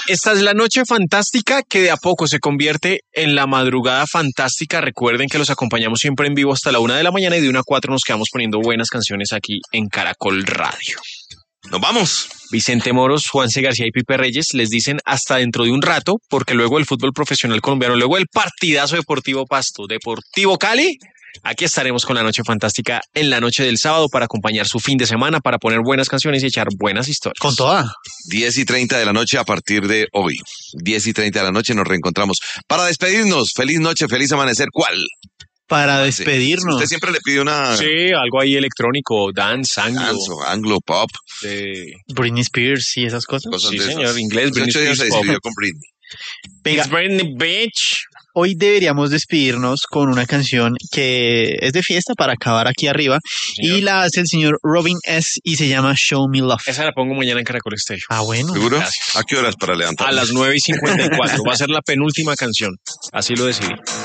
esta es la noche fantástica que de a poco se convierte en la madrugada fantástica. Recuerden que los acompañamos siempre en vivo hasta la 1 de la mañana y de 1 a 4 nos quedamos poniendo buenas canciones aquí en Caracol Radio. Nos vamos. Vicente Moros, Juanse García y Pipe Reyes les dicen hasta dentro de un rato, porque luego el fútbol profesional colombiano, luego el partidazo Deportivo Pasto, Deportivo Cali, aquí estaremos con la noche fantástica en la noche del sábado para acompañar su fin de semana, para poner buenas canciones y echar buenas historias. Con toda. 10:30 de la noche a partir de hoy. 10:30 de la noche nos reencontramos. Para despedirnos, feliz noche, feliz amanecer. ¿Cuál? Para despedirnos. Usted siempre le pide una... Sí, algo ahí electrónico, dance, anglo, pop. Britney Spears y esas cosas. Sí, señor, inglés, Britney Spears. Se decidió con Britney. Venga, It's Britney Bitch. Hoy deberíamos despedirnos con una canción que es de fiesta para acabar aquí arriba. Señor. Y la hace el señor Robin S. y se llama Show Me Love. Esa la pongo mañana en Caracol Station. Ah, bueno. ¿Seguro? Gracias. ¿A qué horas para levantar? A las 9:54. Va a ser la penúltima canción. Así lo decidí.